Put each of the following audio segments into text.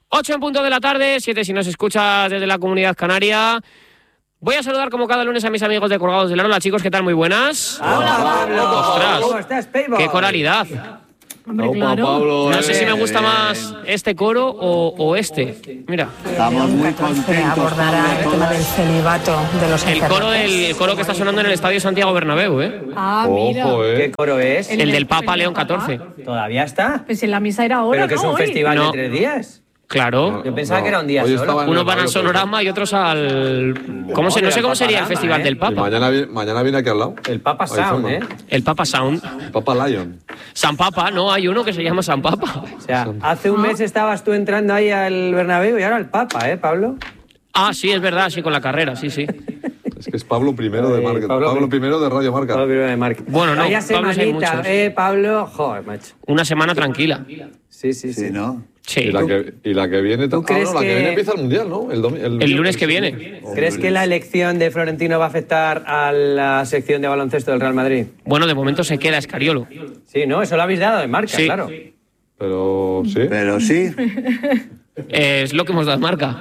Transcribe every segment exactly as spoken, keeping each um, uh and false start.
ocho en punto de la tarde, siete si nos escuchas desde la Comunidad Canaria. Voy a saludar como cada lunes a mis amigos de Colgados del Aro. Hola chicos, ¿qué tal? Muy buenas. Hola Pablo. Ostras, ¿Cómo estás, Payboy? qué coralidad. Hombre, claro. Pablo, No sé si me gusta eh, más este coro o, o este. Mira, Estamos muy contentos. Abordará el tema del celibato de los el coro, del, el coro que está sonando en el Estadio Santiago Bernabéu, ¿eh? Ah, mira. Ojo, ¿Qué eh. coro es? El del Papa León catorce. ¿Todavía está? Pues en la misa era ahora, ¿Pero que es ¿no? un Hoy. festival No. de tres días? Claro. Yo pensaba No, que era un día hoy solo. estaba en Unos el van al barrio, Sonorama y otros al... ¿Cómo, se, no sé cómo sería el Paparama, festival ¿eh? del Y Papa. mañana, vi- mañana viene aquí al lado. El Papa Ahí Sound, suena. ¿eh? El Papa Sound. Papa Lion. San Papa, no, hay uno que se llama San Papa. O sea, hace un mes estabas tú entrando ahí al Bernabéu y ahora el Papa, ¿eh, Pablo? Ah, sí, es verdad, sí, con la carrera, sí, sí. Es que es Pablo primero de Eh, Marca. Pablo Pablo, Prim- primero de Radio Marca. Pablo primero de Marca. Bueno, no, Vaya Pablos hay semanita, muchos. eh, Pablo. Joder, macho. Una semana tranquila. Sí, sí, sí. Sí, ¿no? Sí. Y la, que, y la que viene... ¿Tú ah, crees no, la que... que- viene empieza el Mundial, ¿no? El, domi- El lunes que viene. ¿Crees que la elección de Florentino va a afectar a la sección de baloncesto del Real Madrid? Bueno, de momento se queda Escariolo. Sí, ¿no? Eso lo habéis dado en Marca, Sí. claro. Pero sí. Pero sí. Es lo que hemos dado en Marca.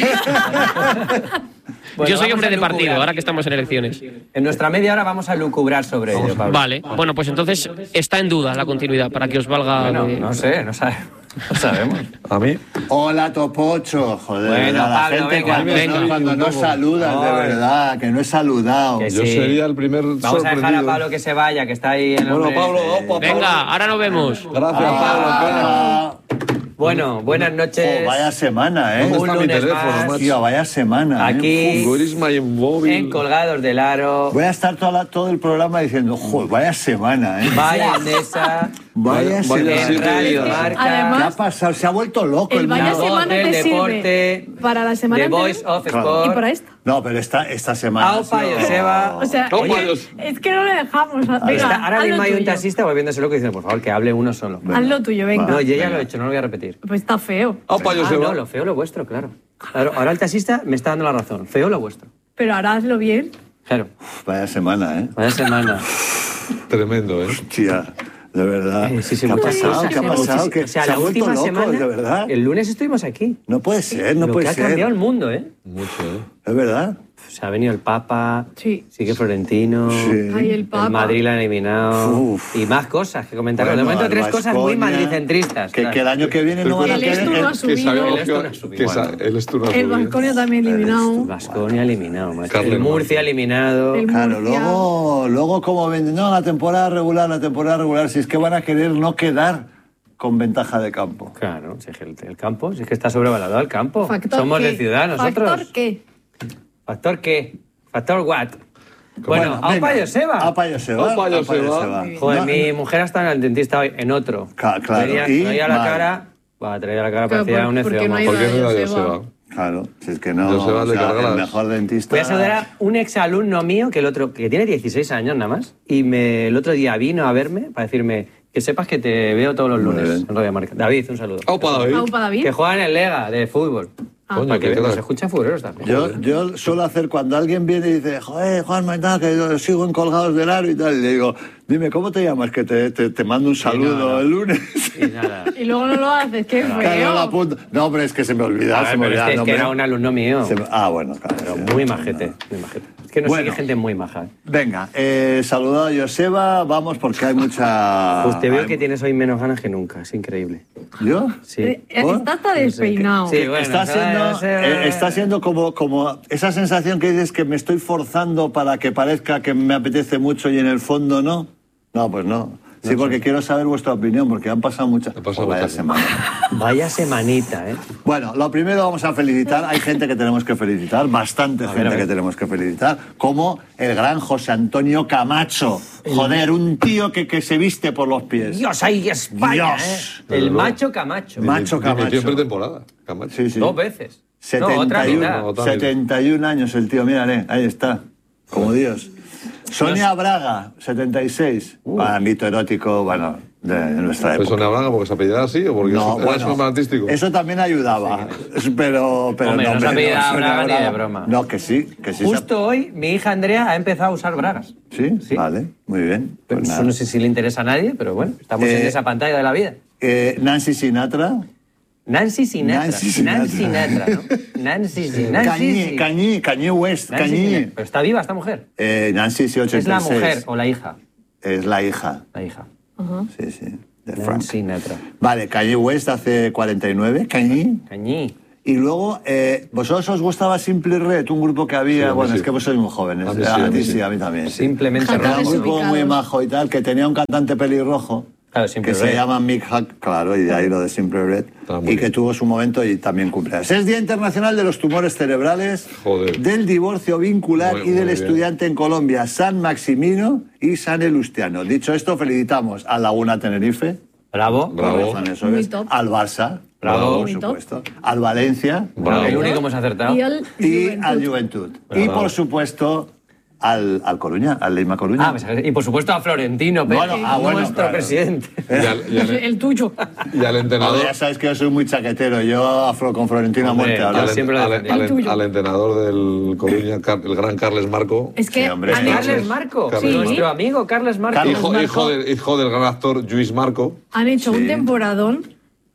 Bueno, Yo soy vamos hombre a de lucubrar. partido, ahora que estamos en elecciones. En nuestra media hora vamos a lucubrar sobre ello, Pablo. Vale, bueno, pues entonces está en duda la continuidad, para que os valga... Bueno, de- no sé, no sabemos. No sabemos. A mí... Hola, Topocho. Joder, Bueno, a la Pablo, gente venga, cuando, venga. no, cuando no saludas, de Ay. verdad, que no he saludado. Que Yo sí. sería el primer Vamos a dejar a sorprendido. Pablo que se vaya, que está ahí en el Bueno, hombre Pablo, este. opa, Pablo. Venga, ahora nos vemos. Gracias, Pablo. Ah, Bueno, buenas noches. jo, vaya semana, ¿eh? ¿Dónde Un está mi lunes teléfono, más. macho? Tío, vaya semana, ¿eh? Aquí, Where is my mobile? en Colgados del Aro. Voy a estar toda la- todo el programa diciendo, joder, vaya semana, ¿eh? Vaya Endesa. Vaya Vaya semana. En siete Radio días. ¿Qué Marca. Además, ha pasado? Se ha vuelto loco el, el vaya mundo. voz semana del te deporte, sirve para la semana The anterior Voice of Claro. Sport. y para esta. No, pero esta, esta semana... ha Aupa sido- Joseba. O sea, No, oye, Dios. es que no le dejamos. Venga, Está- ahora haz mismo lo hay un tuyo. taxista volviéndose loco diciendo, por favor, que hable uno solo. Haz lo tuyo, venga. No, yo ya lo he hecho, no lo voy a repetir. Pues está feo. Opa, yo Ah, se no, va. lo feo lo vuestro, claro. Claro, ahora el taxista me está dando la razón. Feo lo vuestro. Pero ahora hazlo bien. Claro. Vaya semana, ¿eh? Vaya semana. Tremendo, ¿eh? Tía, de verdad. Eh, sí, sí, ¿Qué ha muchas pasado? cosas. ¿Qué ha pasado? Que O sea, se la ha vuelto última loco, semana, de verdad. el lunes estuvimos aquí. No puede ser, no Lo puede que ha ser. cambiado el mundo, ¿eh? Mucho, ¿eh? Es verdad. Se ha venido el Papa, Sí. sigue Florentino, Sí. Ay, el Papa. el Madrid la ha eliminado Uf. y más cosas que comentar. de Bueno, momento al tres cosas muy Baskonia, madricentristas. Que, claro. que el año que viene no van a El querer... Estu no ha el- subido. Que sabíamos El que, Esto no ha subido. que sa- el Esto no ha El subido. Baskonia también eliminado. Baskonia eliminado, macho. Carles El Murcia eliminado. El Claro, Murcia. luego, luego como venden, no, la temporada regular, la temporada regular, si es que van a querer no quedar con ventaja de campo. Claro, si es que el, el campo, si es que está sobrevalorado el campo. ¿Factor Somos qué? de ciudad nosotros. ¿Factor qué? ¿Factor qué? ¿Factor what? Bueno, venga. Aupa Joseba. Aupa Joseba. Aupa Aupa Joseba. Joseba. Joder, No, mi mujer está en el dentista hoy, en otro. Ca- claro, Traía, y traía la mal. cara... Va, traía la cara, Pero parecía por- un ¿por qué neceomo. no hay ¿Por qué no era Joseba? Joseba? Claro, si es que no, Joseba o le sea, carga el las- mejor dentista... Voy a saludar a un exalumno mío, que el otro, que tiene dieciséis años nada más, y me, el otro día vino a verme para decirme que sepas que te veo todos los Muy lunes bien. en Radio Marca. David, un saludo. Aupa, David. Aupa David. Que juega en el Lega de fútbol. Ah. Para que qué veas, crack. se escucha fureros también. Yo, yo suelo hacer cuando alguien viene y dice, joder, Juanma y tal, que yo sigo en Colgados del Aro y tal, y le digo, dime, ¿cómo te llamas? Que te, te, te mando un saludo no, no. el lunes. Y nada. Y luego no lo haces, qué Claro, feo. lo apunto. No, hombre, es que se me olvida, A ver, se me pero olvida. este es no, que hombre. era un alumno mío. Se me- Ah, bueno, claro. Pero sí, muy no, majete, no. muy majete. Es que no Bueno. sigue gente muy maja. ¿eh? Venga, eh, saludado a Joseba, vamos porque hay mucha... Pues te veo hay- que tienes hoy menos ganas que nunca, es increíble. ¿Yo? Sí. Eh, eh, ¿Por? Está hasta despeinado. Sí, bueno, está, se va- siendo, se va- eh, está siendo como, como esa sensación que dices que me estoy forzando para que parezca que me apetece mucho y en el fondo no. No, pues no. Sí, porque quiero saber vuestra opinión, porque han pasado muchas... Han pasado Oh, vaya muchas. semana. Vaya semanita, ¿eh? Bueno, lo primero vamos a felicitar. Hay gente que tenemos que felicitar, bastante ver, gente a ver. que tenemos que felicitar, como el gran José Antonio Camacho. Joder, un tío que, que se viste por los pies. Dios, ahí España, Dios. ¿eh? El Pero no. macho Camacho. Macho Dimitió en Camacho. pretemporada. Camacho. Sí, sí. Dos veces. No, otra setenta y uno, mitad. otra mitad. setenta y un años el tío, mírale, ahí está, como Dios. Sonia Braga, setenta y seis. Bueno, mito erótico, bueno, de, de nuestra ¿Pero época. Sonia Braga porque se apellidaba así o porque No, era bueno, su nombre artístico? eso también ayudaba, pero, pero Hombre, no se hombre, apellidaba Sonia Braga ni de broma. No, que sí, que sí. se- Justo hoy mi hija Andrea ha empezado a usar bragas. ¿Sí? Sí. Vale, muy bien. Pero Pues eso nada. no sé si le interesa a nadie, pero bueno, estamos Eh, en esa pantalla de la vida. Eh, Nancy Sinatra, Nancy Sinatra. Nancy Sinatra. Nancy Sinatra, ¿no? Nancy Sinatra. Cañí, Cañí, Cañí West, Nancy Cañí. Sinatra. ¿Pero está viva esta mujer? Eh, Nancy, sí, ochenta y seis. ¿Es la mujer o la hija? Es la hija. La hija. Sí, sí. De Nancy Frank. Sinatra. Vale, Kanye West hace cuarenta y nueve, Cañí. Cañí. Y luego, eh, ¿vosotros os gustaba Simple Red? Un grupo que había... Sí, a mí bueno, sí. es que vos sois muy jóvenes. A mí A, sí, a a mí ti sí. sí, a mí también. sí. Simplemente Jaca Era Red. un grupo Desubicados. muy majo y tal, que tenía un cantante pelirrojo, Claro, Simple que Red. se llama Mick Hack, claro, y de ahí lo de Simple Red, Está muy y que bien. tuvo su momento y también cumpleaños. Es Día Internacional de los Tumores Cerebrales, Joder. del Divorcio Vincular Muy- y del muy bien. estudiante en Colombia, San Maximino y San Elustiano. Dicho esto, felicitamos a Laguna Tenerife, Bravo. Bravo. Son eso Muy es, top. al Barça, Bravo. por Muy top. supuesto, al Valencia, Bravo. El único que hemos acertado. Y al y Juventud. al Juventud. Bravo. Y por supuesto al, al Coruña, al Leima Coruña. Ah, pues, y por supuesto a Florentino Pérez, Bueno, ah, bueno, nuestro claro. presidente. Y al, y al- El tuyo. y al A ver, entrenador, ya sabes que yo soy muy chaquetero, yo afro con Florentino a Hombre, muerte. yo ahora. al, siempre lo al- defendí. al- El tuyo. al entrenador del Coruña, Car- el gran Carles Marco, Es que Sí, hombre. han, Carles hecho, Carles Marco, Carles Marco. nuestro amigo Carles Marco. Carles hijo, Marco. hijo, del, hijo del gran actor Lluís Marco. han hecho Sí. un temporadón.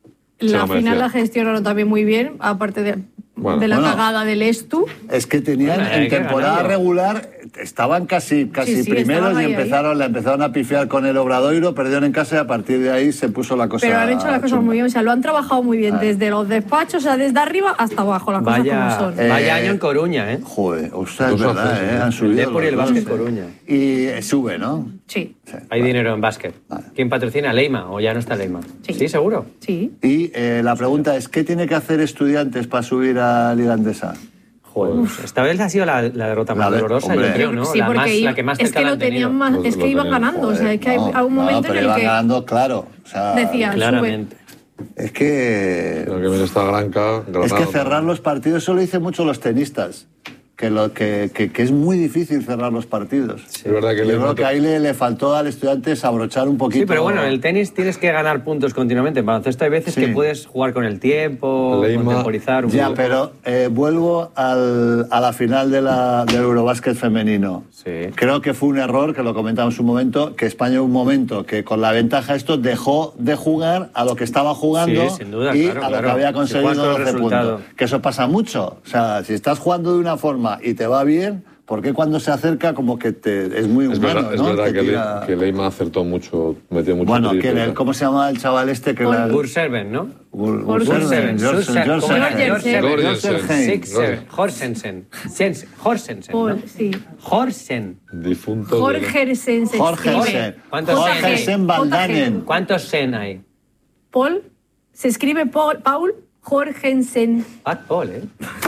La lo final merecía. la gestionaron también muy bien, aparte de, Bueno. de la Bueno. cagada del Estu. Es que tenían Bueno, hay en que temporada ganarlo. regular, estaban casi, casi Sí, sí, primeros estaban y ahí, empezaron, le empezaron a pifiar con el Obradoiro, perdieron en casa y a partir de ahí se puso la cosa. Pero han hecho las cosas chunga. muy bien, o sea, lo han trabajado muy bien, desde los despachos, o sea, desde arriba hasta abajo, las cosas Vaya, como son. Eh, vaya año en Coruña, ¿eh? Joder, ostras, es Dos verdad, haces, ¿eh? ¿no? Han subido. Depor y los el dos, Básquet ¿eh? Coruña. Y eh, sube, ¿no? Sí, Sí. Hay dinero en básquet. ¿Quién patrocina? ¿Leima o ya no está Leima? Sí. seguro. sí. Y eh, la pregunta es, ¿qué tiene que hacer Estudiantes para subir a Liga Andesa? Joder, pues esta vez ha sido la, la derrota más La de- dolorosa, hombre. yo creo, ¿no? Sí, la, porque más, iba- la que más es cerca que la lo han tenido. tenían más, Lo- es lo que iban tenían. ganando, o sea, es que hay, No, hay un no, momento pero en el iban que ganando, claro. O sea, decía, sube. Claramente. es que... Pero que viene esta Granca, Es que Granada, cerrar los partidos, eso lo dicen mucho los tenistas, que, lo, que, que, que es muy difícil cerrar los partidos. Es verdad que Yo le creo que ahí le, le faltó al estudiante abrochar un poquito. Sí, pero bueno, en el tenis tienes que ganar puntos continuamente. En baloncesto hay veces Sí. que puedes jugar con el tiempo, Leima. contemporizar un Ya, poco. pero eh, vuelvo al, a la final de la, del Eurobásquet femenino. Sí. Creo que fue un error, que lo comentamos un momento, que España un momento que con la ventaja esto dejó de jugar a lo que estaba jugando Sí, sin duda, y claro, a lo claro. que había Si conseguido juegas con el doce resultado. puntos. Que eso pasa mucho. O sea, si estás jugando de una forma y te va bien, ¿por qué cuando se acerca como que te, es muy Es humano, verdad, es ¿no? verdad Te que, Le- tira- que Leima acertó mucho, metió mucho Bueno, triple, ¿quién es? tal. ¿Cómo se llama el chaval este? Que la... Burserven, ¿no? Gur- Burserven, Gurserven, Jorsen, Sursen, ¿cómo era? Jorsen. Jorsen. Jorgensen. Jorgensen. Sixer, Horsensen. Sens- Horsensen, ¿no? Paul, sí. Horsen. Difunto. de- Jorgensen se Jorgensen. escribe. ¿Cuántos J G, Jorgensen Valdanen. J G. ¿Cuántos sen hay? Paul, se escribe Paul, Paul Jorgensen. Bad Paul, ¿eh?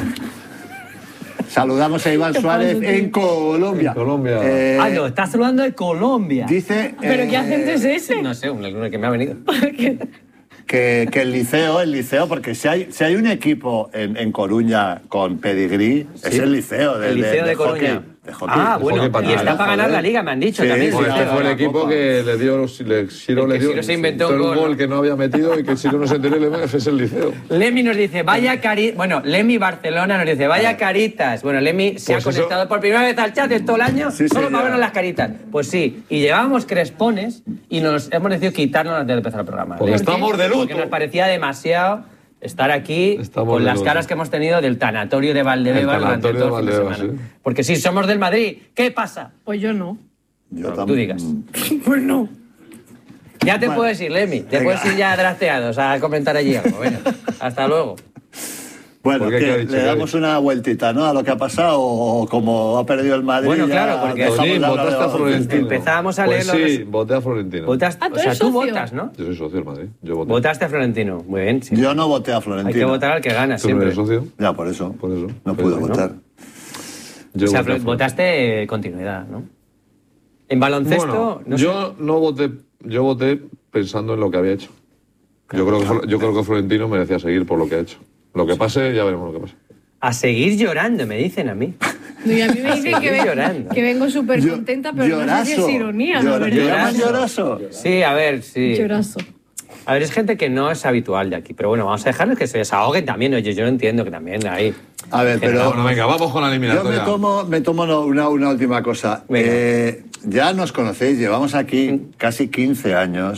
Saludamos a Iván ¿Qué Suárez pasa, tío? en Colombia. En Colombia. Eh, ah, no, estás hablando de Colombia. Dice ¿Pero eh, qué acento es ese? No sé, un uno que me ha venido. que, que el liceo, el liceo, porque si hay, si hay un equipo en, en Coruña con pedigrí, es el liceo. De, El Liceo de, Coruña. hockey, de hockey. Ah, De bueno, hockey para y está nada, para ganar joder. la liga, me han dicho Sí, también. sí, el Pues sí, este Liceo. fue el la equipo Copa. que le dio, le, Siro El le que dio Siro se inventó todo un el gol, gol ¿no? que no había metido y que Siro no se enteró y le es el liceo. Lemmy nos dice, vaya carita. Bueno, Lemmy Barcelona nos dice, vaya caritas. Bueno, Lemmy se Pues ha eso- conectado por primera vez al chat en todo el año Sí, sí, solo para ya. vernos las caritas. Pues sí, y llevábamos crespones y nos hemos decidido quitarnos antes de empezar el programa. Porque Lemmy. estamos de luto. Porque nos parecía demasiado estar aquí Estamos con de las luto. caras que hemos tenido del tanatorio de Valdebebas El durante tanatorio todo el de fin de Valdebebas, semana. sí. Porque sí, somos del Madrid. ¿Qué pasa? Pues yo no. Yo No, tam- tú digas. Pues no. Ya te Bueno, puedes ir, Lemmy. Te venga. puedes ir ya drafteados a comentar allí algo. Venga, hasta luego. Bueno, ¿Por qué? que ¿Qué ha dicho? le ¿Qué ha damos dicho? una vueltita, ¿no? A lo que ha pasado, o como ha perdido el Madrid. Bueno, ya claro, porque- dejamos Toñín, de hablar votaste de a baloncesto. Florentino. Empezábamos a Pues leer los sí, res- voté a Florentino. Votaste, Ah, ¿tú o sea, eres tú socio? votas, ¿no? Yo soy socio del Madrid. Yo voté. Votaste a Florentino. Muy bien. Sí. Yo no voté a Hay Florentino. que votar al que gana ¿Tú no siempre. eres socio? Ya, por eso. Por eso. No Pues pude bueno. votar. Yo O sea, voté a Flo- Florentino. votaste eh, continuidad, ¿no? En baloncesto, Bueno, no sé. yo no voté, yo voté pensando en lo que había hecho. Yo creo, que, Flo- yo creo que Florentino merecía seguir por lo que ha hecho. Lo que pase, ya veremos lo que pasa. A seguir llorando, me dicen a mí. No, y a mí me dicen que, Seguir ven- llorando. que vengo súper Yo- contenta, pero no sé si es llorazo. ironía, la Llora- verdad. ¿Te llaman Llorazo. llorazo? Sí, a ver, sí. Llorazo. A ver, es gente que no es habitual de aquí, pero bueno, vamos a dejarles que se desahoguen también. Oye, yo lo entiendo que también hay. A ver, Que pero... no, Bueno, venga, vamos con la Yo eliminatoria. me tomo, me tomo no, una, una última cosa. Venga. Eh, ya nos conocéis, llevamos aquí casi quince años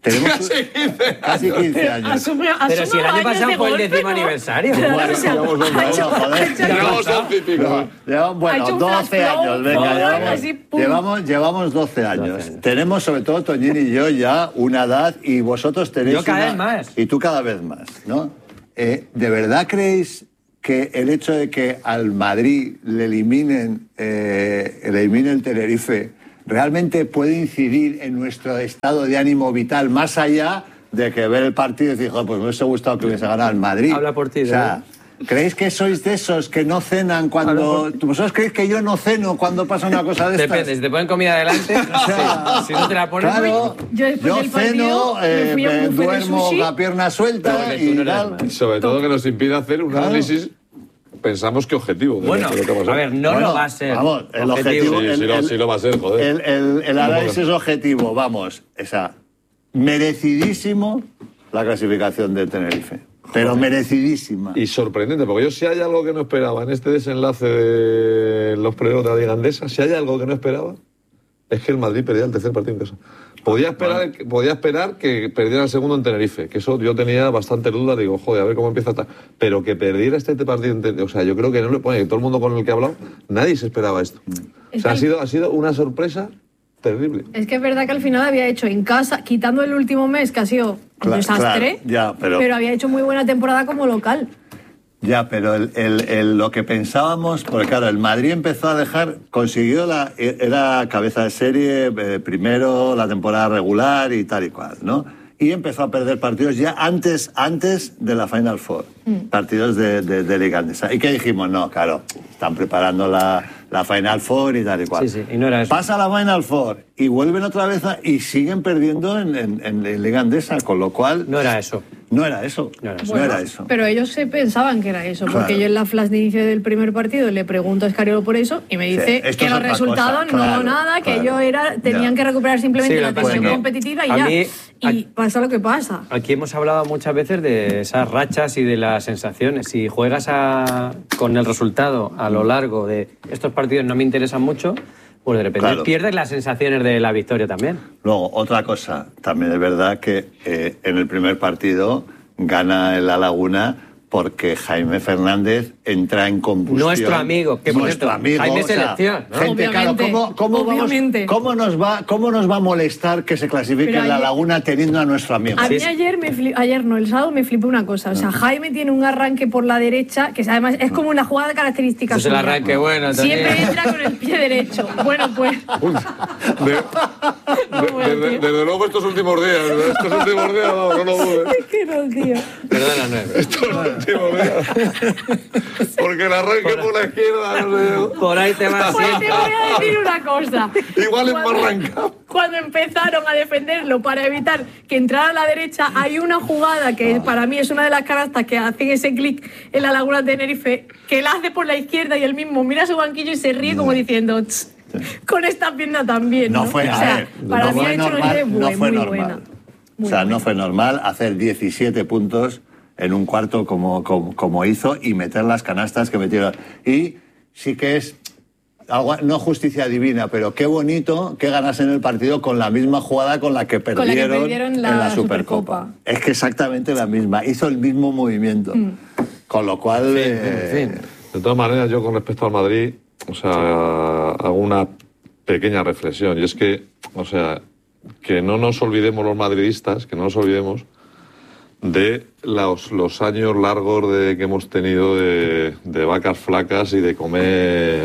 Tenemos Casi quince. casi quince años. Asume, Pero si el año pasado fue el décimo aniversario. Bueno, o sea, llevamos dos, ha hecho- bueno, joder. Llevamos once y pico. No, llevamos, Ha bueno, hecho un doce flash años, flow, venga, todo llevamos, así, pum. llevamos, llevamos doce años. doce años. Tenemos, sobre todo, Toñín y yo, ya una edad, y vosotros tenéis Yo cada una- vez más. Y tú cada vez más, ¿no? Eh, ¿De verdad creéis que el hecho de que al Madrid le eliminen, eh, elimine el Tenerife realmente puede incidir en nuestro estado de ánimo vital, más allá de que ver el partido y decir, "Joder, pues me hubiese gustado que hubiese ganado el Madrid"? Habla por ti, O sea, ¿creéis que sois de esos que no cenan cuando... ¿Vosotros creéis que yo no ceno cuando pasa una cosa de estas? Depende, si te ponen comida delante, sea, si no te la pones... Claro, Yo después del partido ceno, me eh, fui a un me buffet de duermo sushi. la pierna suelta Porque tú y no eres tal. más. Y sobre todo que nos impide hacer un Claro. análisis, pensamos que objetivo. de Bueno, lo que ha pasado. a ver, no Bueno, lo va a ser. Vamos, el objetivo... Sí, el- sí, lo, el- sí lo va a ser, joder. El, el- el análisis objetivo, vamos, esa merecidísimo la clasificación de Tenerife. Pero merecidísima. Y sorprendente, porque yo si hay algo que no esperaba en este desenlace de los playoffs de la Liga Andesa, si hay algo que no esperaba, es que el Madrid perdía el tercer partido en casa. Podía esperar, podía esperar que perdiera el segundo en Tenerife, que eso yo tenía bastante duda, digo, joder, a ver cómo empieza esta... Pero que perdiera este partido en Tenerife, o sea, yo creo que no le pone, que todo el mundo con el que he hablado, nadie se esperaba esto. O Es sea, ha que- sido, ha sido una sorpresa terrible. Es que es verdad que al final había hecho en casa, quitando el último mes, que ha sido un Cla- desastre, claro, ya, pero- había hecho muy buena temporada como local. Ya, pero el, el- el- lo que pensábamos, porque claro, el Madrid empezó a dejar, consiguió la, era cabeza de serie, eh, primero la temporada regular y tal y cual, ¿no? Y empezó a perder partidos ya antes, antes de la Final Four, partidos de, de, de Liga Andesa. ¿Y qué dijimos? No, claro, están preparando la, la Final Four y tal y cual. Sí, sí, y no era eso. Pasa la Final Four y vuelven otra vez a- y siguen perdiendo en, en, en, en Liga Andesa, con lo cual... No era eso. No era eso. No era eso. No Bueno, era eso. Pero ellos se pensaban que era eso, porque Claro. yo en la flash de inicio del primer partido le pregunto a Escariolo por eso y me Sí, dice esto que es los otra resultados cosa, claro, no nada, que claro. ellos era, tenían Ya. que recuperar simplemente Sí, la lo que tensión bueno. competitiva y A ya. mí- y a- pasa lo que pasa. Aquí hemos hablado muchas veces de esas rachas y de las sensaciones. Si juegas a- con el resultado a lo largo de estos partidos no me interesan mucho, pues de repente Claro. pierdes las sensaciones de la victoria también. Luego, otra cosa, también es verdad que eh, en el primer partido gana en La Laguna porque Jaime Fernández entra en combustión. Nuestro amigo, que por Nuestro cierto, amigo, Jaime o sea, selección, ¿no? Gente, claro, Obviamente, ¿cómo, cómo, vamos- obviamente. cómo nos va, ¿cómo nos va a molestar que se clasifique Pero en La ayer- Laguna teniendo a nuestro amigo? A Sí, mí sí. ayer, me fli- ayer no, el sábado me flipó una cosa. O sea, Jaime tiene un arranque por la derecha, que además es como una jugada característica Eso es el suya. arranque bueno también. Siempre entra con el pie derecho. Bueno, pues... De- de- de- desde luego estos últimos días, estos últimos días, no, no lo dudes. Es que no, tío. Perdona, no es. Estos últimos días. Porque el arranque por la izquierda, no sé. Por ahí te vas Pues te siempre. voy a decir una cosa. Igual es Cuando- más arrancado. Cuando empezaron a defenderlo para evitar que entrara a la derecha, hay una jugada que para mí es una de las canastas que hacen ese clic en la Laguna de Tenerife, que él hace por la izquierda y él mismo mira su banquillo y se ríe como diciendo, "Tss, con esta pierna también". No, No fue, o a sea, ver, para no mí fue ha hecho una normal, serie no muy, fue muy normal. buena. Muy o sea, no buena. fue normal hacer diecisiete puntos en un cuarto como, como, como hizo y meter las canastas que metieron. Y sí que es, algo- no justicia divina, pero qué bonito que ganasen el partido con la misma jugada con la que Con perdieron, la que perdieron la en la Supercopa. Supercopa. Es que exactamente la misma, hizo el mismo movimiento. Con lo cual... eh, En fin. De todas maneras, yo con respecto al Madrid, o sea, hago una pequeña reflexión. Y es que, o sea, que no nos olvidemos los madridistas, que no nos olvidemos de los, los años largos de, que hemos tenido de, de vacas flacas y de comer...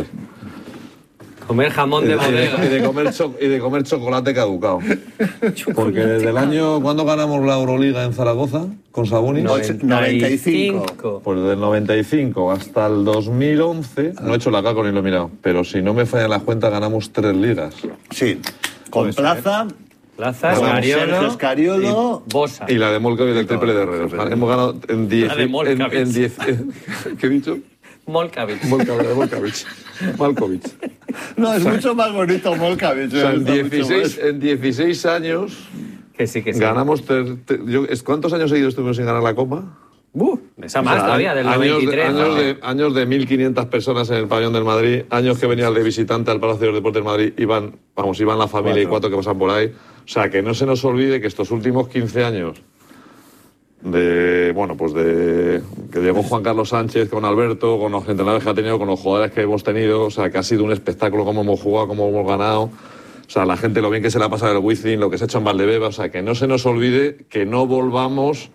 Comer jamón Y de de, bodega. y de comer cho- y de comer chocolate caducado. Porque desde el año... ¿Cuándo ganamos la Euroliga en Zaragoza con Sabonis? noventa y cinco. Pues desde el noventa y cinco hasta el dos mil once, no he hecho la calco ni lo he mirado, pero si no me fallan las cuentas, ganamos tres ligas. Sí, con Plaza, Plaza, con Escariolo Sergio Escariolo... y Bosa. Y la de Molcavich del triple de Herreros. Hemos ganado en diez. La de en, Molcavich. en diez ¿Qué he dicho? Molcavich. Molcavich, Molcavich. Malkovich. No, es mucho más bonito Molcavich. O sea, en está mucho dieciséis, más- en dieciséis años Que sí, que sí. ganamos... ter- ter- yo- es- ¿Cuántos años seguidos estuvimos sin ganar la Copa? Uh, esa más O sea, todavía, del años de- noventa y tres. Años ¿no? de, años de mil quinientas personas en el pabellón del Madrid, años que venía el de visitante al Palacio de los Deportes de Madrid, iban, vamos, iban la familia y Cuatro. cuatro que pasan por ahí. O sea, que no se nos olvide que estos últimos quince años de, bueno, pues de que llegó Juan Carlos Sánchez con Alberto, con los entrenadores que ha tenido, con los jugadores que hemos tenido, o sea, que ha sido un espectáculo cómo hemos jugado, cómo hemos ganado. O sea, la gente lo bien que se le ha pasado el Wizzing, lo que se ha hecho en Valdebeba, o sea, que no se nos olvide que no volvamos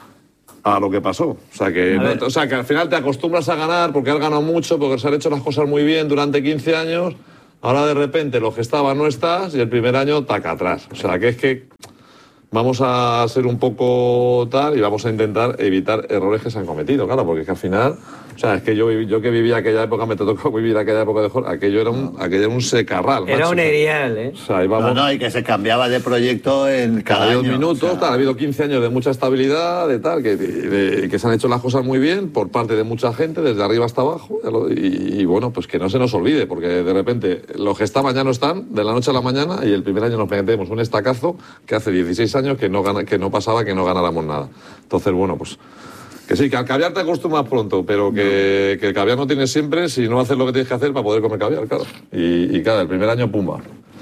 a lo que pasó. O sea, que, no, o sea, que al final te acostumbras a ganar porque has ganado mucho, porque se han hecho las cosas muy bien durante quince años. Ahora de repente los que estaban no estás y el primer año taca atrás. O sea, que es que vamos a ser un poco tal y vamos a intentar evitar errores que se han cometido, claro, porque es que al final, o sea, es que yo, yo que viví aquella época, me tocó vivir aquella época de Jorge, aquello era un, aquello era un secarral. Era macho. Un erial, ¿eh? O sea, íbamos, No, no, y que se cambiaba de proyecto en cada, cada dos año, minutos, o sea, tal, ha habido quince años de mucha estabilidad, de tal, que, de, de, que se han hecho las cosas muy bien por parte de mucha gente, desde arriba hasta abajo, y, y bueno, pues que no se nos olvide, porque de repente los que estaban ya no están, de la noche a la mañana, y el primer año nos metemos un estacazo que hace dieciséis años que no, gana, que no pasaba que no ganáramos nada. Entonces, bueno, pues que sí, que al caviar te acostumbras pronto, pero que, no. que el caviar no tienes siempre si no haces lo que tienes que hacer para poder comer caviar, claro. Y, y claro, el primer año, pumba.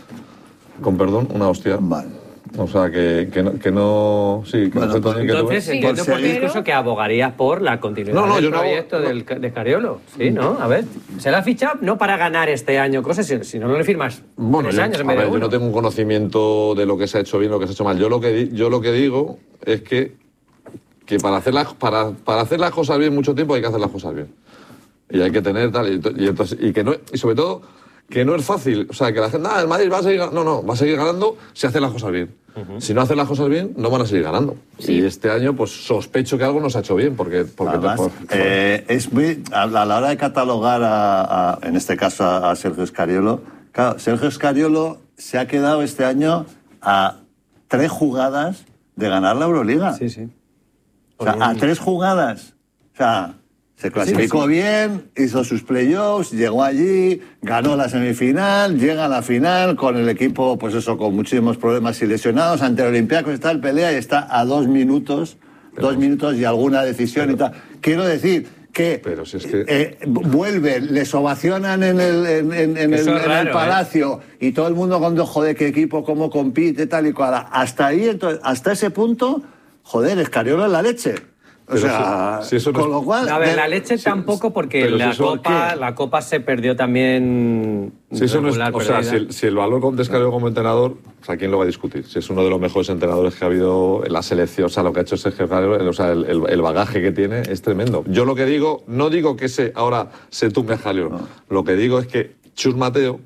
Con perdón, una hostia. Vale. O sea, que, que, no, que no... Sí, que bueno, no pues, que entonces Sí, entiendo por tu pero- discurso que abogarías por la continuidad No, no, del yo no proyecto hago- del, de Scariolo. Sí, ¿no? A ver, se la ha fichado no para ganar este año cosas, sino si no, no le firmas Bueno, tres yo, años en a vez de ver, yo uno. no tengo un conocimiento de lo que se ha hecho bien, lo que se ha hecho mal. Yo lo que, di- yo lo que digo es que, que para, hacer las, para, para hacer las cosas bien mucho tiempo hay que hacer las cosas bien. Y hay que tener tal... Y, y entonces, y, que no, y sobre todo, que no es fácil. O sea, que la gente, ah, el Madrid va a seguir ganando. No, no, va a seguir ganando si hace las cosas bien. Uh-huh. Si no hace las cosas bien, no van a seguir ganando. Sí. Y este año, pues sospecho que algo nos ha hecho bien, porque... porque Además, por, por... Eh, es muy, a la, a la hora de catalogar, a, a, en este caso a, a Sergio Scariolo, claro, Sergio Scariolo se ha quedado este año a tres jugadas de ganar la Euroliga. Sí, sí. O sea, a tres jugadas. O sea, se clasificó sí, sí. bien, hizo sus playoffs, llegó allí, ganó la semifinal, llega a la final con el equipo, pues eso, con muchísimos problemas y lesionados, ante el Olympiacos está el pelea y está a dos minutos, pero, dos minutos y alguna decisión pero, y tal. Quiero decir que, pero si es que... Eh, vuelve, les ovacionan en el, en, en, en el, raro, en el Palacio ¿eh? Y todo el mundo con joder, qué equipo, cómo compite, tal y cual. Hasta ahí, entonces, hasta ese punto, joder, Scariolo es la leche. O pero sea, si, si eso no con lo cual... A ver, de, la leche si, tampoco, porque la, si eso, copa, la Copa se perdió también... Si eso no es, o sea, si el, si el valor de Scariolo como entrenador, o sea, ¿quién lo va a discutir? Si es uno de los mejores entrenadores que ha habido en la selección, o sea, lo que ha hecho Sergio Scariolo, o sea, el, el, el bagaje que tiene es tremendo. Yo lo que digo, no digo que se, ahora se tumbe a Scariolo, no. Lo que digo es que Chus Mateo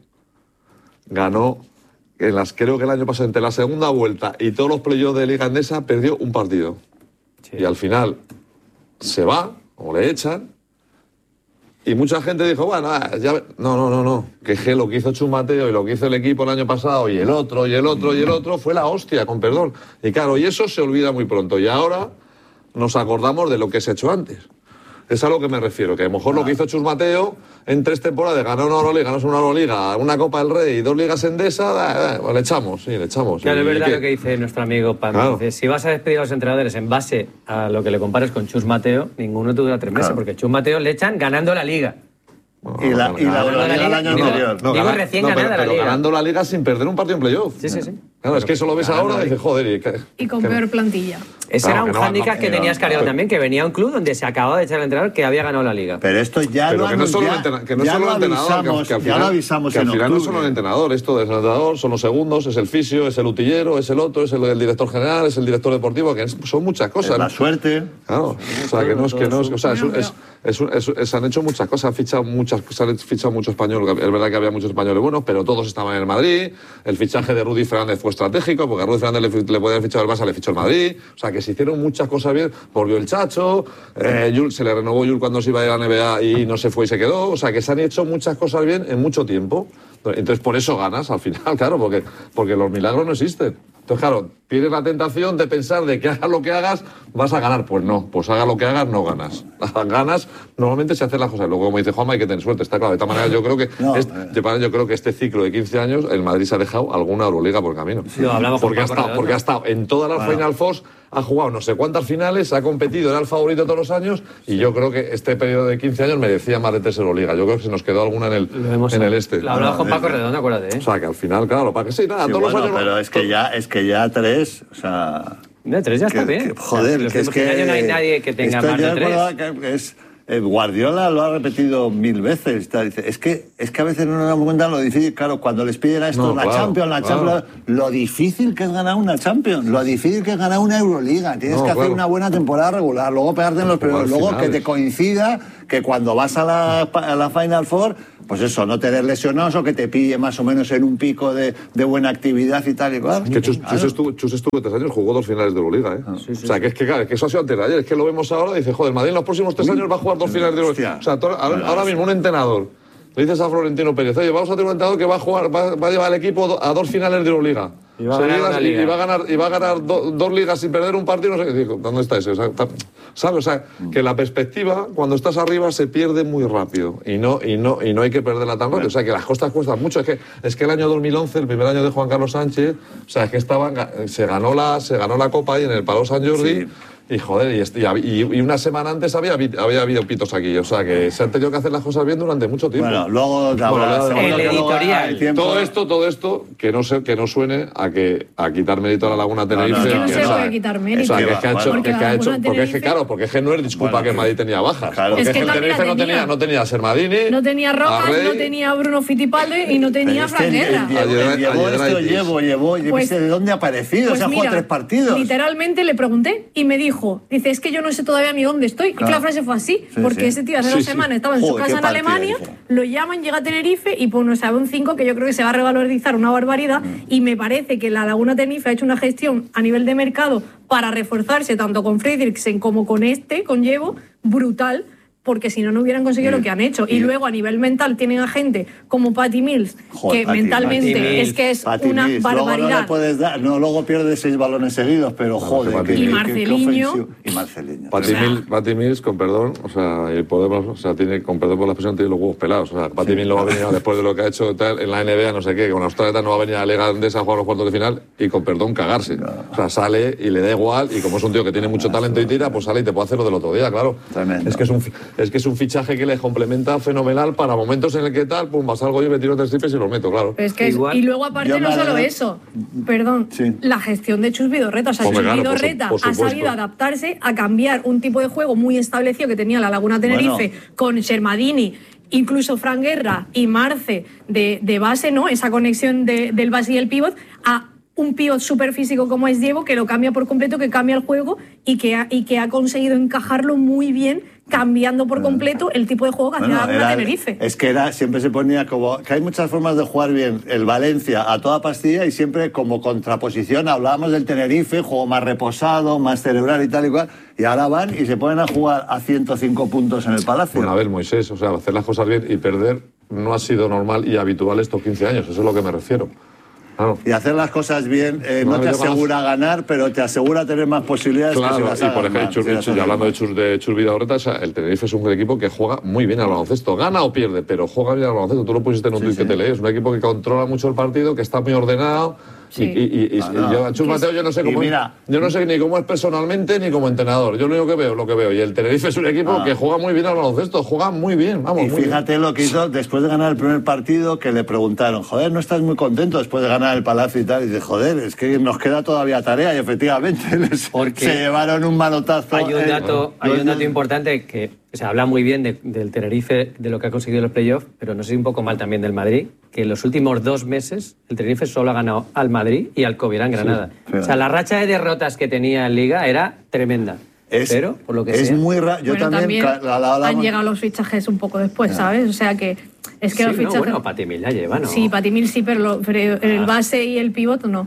ganó... En las, creo que el año pasado, entre la segunda vuelta y todos los playoffs de Liga Endesa, perdió un partido. Sí. Y al final se va, o le echan, y mucha gente dijo, bueno, ya... no, no, no, no, que es que lo que hizo Chus Mateo y lo que hizo el equipo el año pasado, y el otro, y el otro, y el otro, fue la hostia, con perdón. Y claro, y eso se olvida muy pronto. Y ahora nos acordamos de lo que se ha hecho antes. Es a lo que me refiero, que a lo mejor ah. lo que hizo Chus Mateo en tres temporadas, ganó una Euroliga, ganó una Euroliga, una Copa del Rey y dos ligas Endesa, eh, eh, le echamos, sí, le echamos. Claro, ¿Y es verdad qué? lo que dice nuestro amigo Pan. Claro. Dice, si vas a despedir a los entrenadores en base a lo que le compares con Chus Mateo, ninguno te dura tres meses, claro. Porque Chus Mateo le echan ganando la Liga. Bueno, y la, y la Euroliga el año anterior. No, digo recién no, ganada pero, la pero Liga. ganando la Liga sin perder un partido en playoff. Sí, sí, sí. Claro, es que eso lo ves ahora y dices, joder. Y, y con peor plantilla. Ese claro, era un que no, hándicap no, que no, tenía no, Scariolo no, también, que venía a un club donde se acababa de echar al entrenador que había ganado la Liga. Pero esto ya pero lo que no solo ya, el entrenador, que no ya solo lo el entrenador, avisamos, que, que al ya final, lo avisamos que al en final no octubre. solo el entrenador, esto es el entrenador, son los segundos, es el fisio, es el utillero, es el otro, es el, el director general, es el director deportivo, que es, son muchas cosas. Es la suerte. Claro, o sea, que no es que no es, o sea, es, es, es, es, es, se han hecho muchas cosas, han fichado muchas, se han fichado muchos españoles, es verdad que había muchos españoles buenos, pero todos estaban en el Madrid, el fichaje de Rudy Fernández fue estratégico, porque a Rudy Fernández le, le podía haber fichado el Barça, le fichó el Madrid, o sea, que se hicieron muchas cosas bien, volvió el Chacho, eh, Yul, se le renovó Yul cuando se iba a ir a la N B A y no se fue y se quedó, o sea, que se han hecho muchas cosas bien en mucho tiempo, entonces por eso ganas al final, claro, porque, porque los milagros no existen. Entonces, claro, tienes la tentación de pensar de que hagas lo que hagas, vas a ganar. Pues no, pues haga lo que hagas, no ganas. Ganas, normalmente se hacen las cosas. Luego, como dice Juanma, hay que tener suerte, está claro. De esta manera, yo creo que no, este, yo creo que este ciclo de quince años, el Madrid se ha dejado alguna Euroliga por el camino. Sí, lo hablamos porque, ha con estado, porque ha estado en todas las bueno. Final Fours, ha jugado no sé cuántas finales, ha competido, era el favorito todos los años, y yo creo que este periodo de quince años merecía más de tres Euroliga. Yo creo que se nos quedó alguna en el, en el este. Lo hablamos con Paco Redondo, acuérdate, ¿eh? O sea, que al final, claro, para que sí, nada, sí, todos bueno, los años... pero es que ya, es que ya tres, o sea... De tres ya está que, bien. Que, joder, o sea, que es que... no hay nadie que tenga más de tres. Que es, eh, Guardiola lo ha repetido mil veces. Está, dice, es, que, es que a veces no nos damos cuenta lo difícil, claro, cuando les piden a esto no, la claro, Champions, la claro. Champions, lo difícil que es ganar una Champions, lo difícil que es ganar una Euroliga. Tienes no, que claro. hacer una buena temporada regular, luego pegarte en los primeros, luego finales. Que te coincida que cuando vas a la, a la Final Four, pues eso, no tener lesionados o que te pille más o menos en un pico de, de buena actividad y tal y cual. Es que Chus, Chus, estuvo, Chus estuvo tres años, jugó dos finales de Euroliga, ¿eh? Sí, sí, o sea, que es que, claro, es que eso ha sido antes de ayer, es que lo vemos ahora y dice, joder, Madrid en los próximos tres Uy, años va a jugar dos finales de Euroliga. O sea, todo, ahora, ahora mismo un entrenador le dices a Florentino Pérez, oye, vamos a tener un entrenador que va a jugar, va, va a llevar al equipo a dos finales de Euroliga. Y va a ganar, una liga. Y va a ganar, y va a ganar do, dos ligas sin perder un partido, no sé qué. Digo, ¿dónde está ese? O sea, ¿sabes? O sea, que la perspectiva, cuando estás arriba, se pierde muy rápido. Y no, y no, y no hay que perderla tan rápido. O sea, que las costas cuestan mucho. Es que, es que el año dos mil once, el primer año de Juan Carlos Sánchez, o sea, es que estaban, se ganó la, se ganó la Copa ahí en el Palau Sant Jordi. Sí. Y joder, y, y, y una semana antes había, había habido pitos aquí. O sea, que se han tenido que hacer las cosas bien durante mucho tiempo. Bueno, luego... Bueno, bueno, el editorial. Todo esto, todo esto, que no, se, que no suene a que a quitar mérito a la Laguna Tenerife. No, no, no, que, no se o sea, puede quitar mérito. O sea, que es que ha hecho... Porque, que ha hecho, Tenerife... porque es que, claro, porque es que no es disculpa bueno, que el Madrid tenía bajas. Claro. Porque es es que, que el Tenerife no tenía, no tenía a Sermadini, no tenía Rojas, no tenía a Bruno Fittipaldi y no tenía a Fran Guerra. Llevó esto, llevo, llevó, yo pues, ¿de dónde ha aparecido? Pues se ha jugado tres partidos. Literalmente le pregunté y me dijo, dice, es que yo no sé todavía ni dónde estoy. Claro. Y que la frase fue así, sí, porque sí. ese tío hace sí, dos sí. semanas estaba en Joder, su casa en Alemania, ese. Lo llaman, llega a Tenerife y pues no sabe un cinco que yo creo que se va a revalorizar una barbaridad mm. y me parece que la Laguna Tenerife ha hecho una gestión a nivel de mercado para reforzarse tanto con Fredriksen como con este, con Llevo, brutal. Porque si no, no hubieran conseguido sí. lo que han hecho. Y, y luego, a nivel mental, tienen a gente como Patty Mills, Joder, que Patty, mentalmente Patty es que es Patty una Mills. barbaridad. Luego no le puedes dar, no, luego pierde seis balones seguidos, pero joder. Patty y Marceliño. Y Marceliño. Patty, o sea, Mills, Patty Mills, con perdón, o sea, y podemos, o sea, tiene, con perdón por la expresión, tiene los huevos pelados. O sea, Patty sí. Mills no va a venir después de lo que ha hecho tal, en la N B A, no sé qué, con Australia no va a venir a la Liga Andesa a jugar los cuartos de final y con perdón cagarse. No. O sea, sale y le da igual, y como es un tío que tiene mucho talento y tira, pues sale y te puede hacer lo del otro día, claro. Tremendo. Es que es un, es que es un fichaje que les complementa fenomenal para momentos en el que tal, pum, salgo yo, me tiro tres triples y los meto, claro. Pero es que es, y luego aparte no solo eso, perdón, sí. la gestión de Chus Vidorreta, o sea, Chus claro, Vidorreta por su, por ha sabido adaptarse a cambiar un tipo de juego muy establecido que tenía la Laguna Tenerife bueno. con Sermadini, incluso Fran Guerra y Marce de, de base, ¿no? Esa conexión de, del base y el pívot a un pívot súper físico como es Diego, que lo cambia por completo, que cambia el juego y que ha, y que ha conseguido encajarlo muy bien, cambiando por completo el tipo de juego que hacía bueno, la Tenerife. Es que era, siempre se ponía como... que hay muchas formas de jugar bien el Valencia a toda pastilla y siempre como contraposición hablábamos del Tenerife, juego más reposado, más cerebral y tal y cual, y ahora van y se ponen a jugar a ciento cinco puntos en el Palacio. Bueno, a ver, Moisés, o sea, hacer las cosas bien y perder no ha sido normal y habitual estos quince años, eso es a lo que me refiero. Claro. Y hacer las cosas bien eh, no, no te asegura más... ganar, pero te asegura tener más posibilidades claro, que si las y por ejemplo, Chur, Chur, y hablando de Chur, de Chur Vidorreta, o sea, el Tenerife es un equipo que juega muy bien al baloncesto. Gana o pierde, pero juega bien al baloncesto. Tú lo pusiste en un sí, tuit sí. que te leí. Es un equipo que controla mucho el partido, que está muy ordenado. Sí. Y, y, y, ah, no. y yo a Chus Mateo yo no sé cómo mira, yo no sé ni cómo es personalmente ni como entrenador. Yo lo único que veo, lo que veo. Y el Tenerife es un equipo ah. que juega muy bien al baloncesto, juega muy bien, vamos. Y muy fíjate bien. lo que hizo después de ganar el primer partido, que le preguntaron, joder, ¿no estás muy contento después de ganar el Palacio y tal? Y dice, joder, es que nos queda todavía tarea. Y efectivamente les, se llevaron un manotazo. Hay un dato, eh, hay un dato importante que se habla muy bien de, del Tenerife, de lo que ha conseguido en los playoffs, pero no sé un poco mal también del Madrid, que en los últimos dos meses el Tenerife solo ha ganado al Madrid y al Covirán Granada. Sí, o sea, la racha de derrotas que tenía en Liga era tremenda. Es, pero, por lo que es sea. muy raro. Yo bueno, también, también la, la, la, han llegado los fichajes un poco después, ¿sabes? O sea que es que sí, los fichajes... No, bueno, Patty Mills ya lleva, ¿no? Sí, Patty Mills sí, pero, lo, pero el base y el pívot no.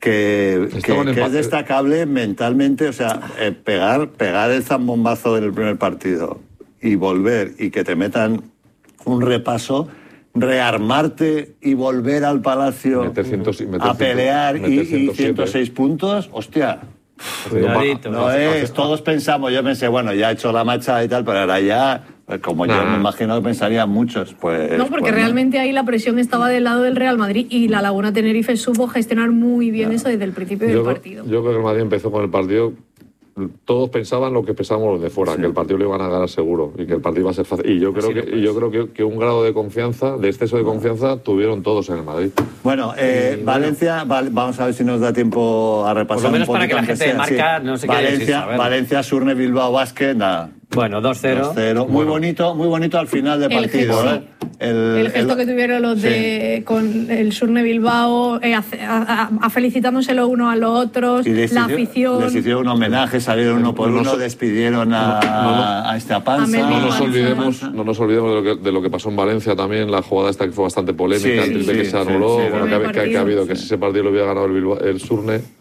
Que, que, que es destacable mentalmente, o sea, eh, pegar, pegar el zambombazo en el primer partido y volver y que te metan un repaso rearmarte y volver al Palacio Meter cientos- meter a pelear ciento- y, meter y ciento siete. ciento seis puntos, hostia. Cuidadito. No es, todos pensamos, yo pensé, bueno, ya he hecho la marcha y tal, pero ahora ya, pues como yo Nah. me imagino que pensarían muchos, pues... No, porque pues realmente ahí la presión estaba del lado del Real Madrid y la Laguna Tenerife supo gestionar muy bien eso desde el principio del Yo, partido. yo creo que el Madrid empezó con el partido. Todos pensaban lo que pensábamos los de fuera, que el partido lo iban a ganar seguro y que el partido iba a ser fácil. Y yo creo que, y yo creo que, que un grado de confianza, de exceso de confianza, tuvieron todos en el Madrid. Bueno, eh, Valencia, val- vamos a ver si nos da tiempo a repasar Por lo menos un para poquito, que la aunque gente de sea, marca sí. no se quede sin Valencia, saberlo. Valencia, Surne, Bilbao, Basket, nada. Bueno, dos cero. dos cero. Muy bonito, muy bonito al final del El partido. gesto. ¿eh? El, El gesto que tuvieron los de con el Surne Bilbao, eh, a, a- a felicitándose los unos a los otros, Y les la hizo- afición. Les hicieron un homenaje, salieron uno por No uno, nos- despidieron a, no, no. a este Apanza. A Meli No nos Manza. olvidemos, no nos olvidemos de lo, que, de lo que pasó en Valencia también, la jugada esta que fue bastante polémica, Sí, el triple sí, que se sí, anuló, sí, sí. bueno, que, ha- que ha- que ha habido, que Sí. si ese partido lo hubiera ganado el, Bilbao- el Surne,